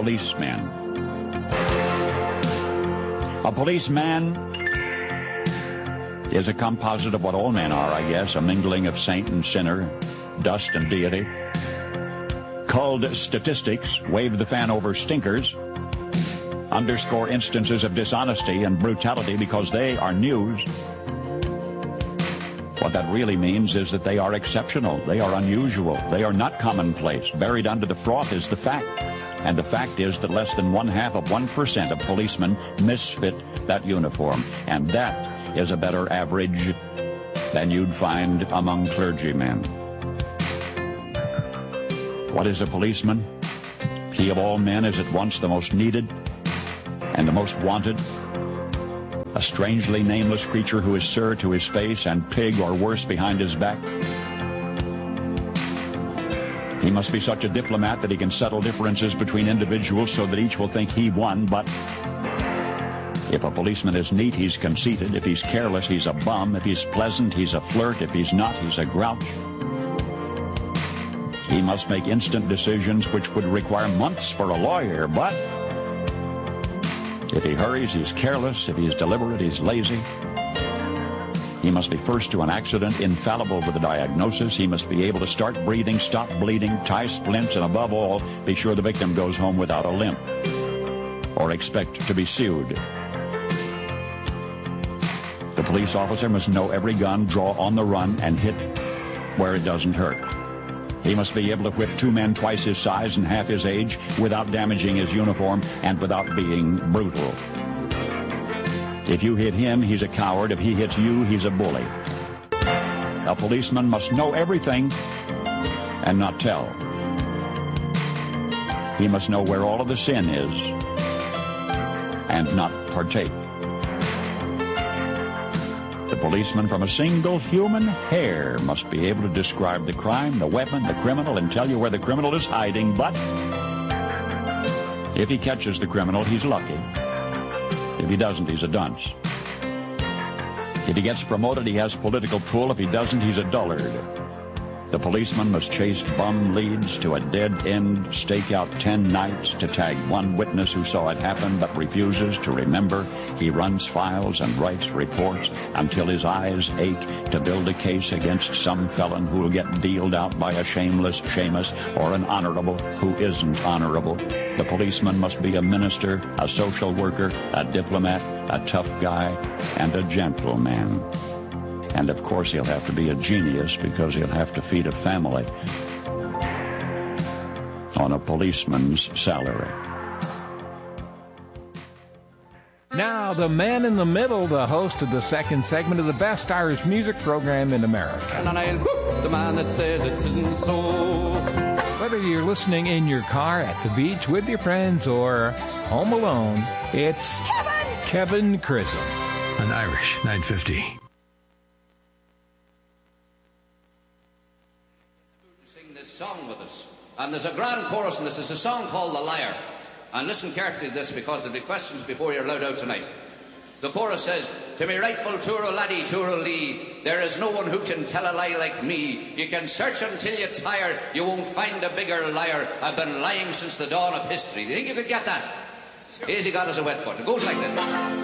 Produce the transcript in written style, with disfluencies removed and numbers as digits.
policeman. A policeman is a composite of what all men are, I guess, a mingling of saint and sinner, dust and deity. Culled statistics, wave the fan over stinkers, underscore instances of dishonesty and brutality because they are news. What that really means is that they are exceptional, they are unusual, they are not commonplace. Buried under the froth is the fact. And the fact is that less than 0.5% of policemen misfit that uniform. And that is a better average than you'd find among clergymen. What is a policeman? He of all men is at once the most needed and the most wanted. A strangely nameless creature who is sir to his face and pig or worse behind his back. He must be such a diplomat that he can settle differences between individuals so that each will think he won, but if a policeman is neat, he's conceited. If he's careless, he's a bum. If he's pleasant, he's a flirt. If he's not, he's a grouch. He must make instant decisions which would require months for a lawyer, but if he hurries, he's careless. If he's deliberate, he's lazy. He must be first to an accident, infallible with a diagnosis. He must be able to start breathing, stop bleeding, tie splints, and above all, be sure the victim goes home without a limp or expect to be sued. The police officer must know every gun, draw on the run, and hit where it doesn't hurt. He must be able to whip two men twice his size and half his age without damaging his uniform and without being brutal. If you hit him, he's a coward. If he hits you, he's a bully. A policeman must know everything and not tell. He must know where all of the sin is and not partake. The policeman from a single human hair must be able to describe the crime, the weapon, the criminal, and tell you where the criminal is hiding, but if he catches the criminal, he's lucky. If he doesn't, he's a dunce. If he gets promoted, he has political pull. If he doesn't, he's a dullard. The policeman must chase bum leads to a dead end, stake out 10 nights to tag one witness who saw it happen but refuses to remember. He runs files and writes reports until his eyes ache to build a case against some felon who will get dealed out by a shameless Seamus or an honorable who isn't honorable. The policeman must be a minister, a social worker, a diplomat, a tough guy, and a gentleman. And of course he'll have to be a genius because he'll have to feed a family on a policeman's salary. Now, the man in the middle, the host of the second segment of the best Irish music program in America. And I'll whoop the man that says it isn't so. Whether you're listening in your car, at the beach, with your friends, or home alone, it's Kevin Chisholm on Irish 950. Song with us, and there's a grand chorus, and this is a song called The Liar. And listen carefully to this, because there'll be questions before you're allowed out tonight. The chorus says, "To me rightful Turo laddie, Turo Lee, there is no one who can tell a lie like me. You can search until you're tired, you won't find a bigger liar. I've been lying since the dawn of history." Do you think you could get that? Easy got us a wet foot. It goes like this.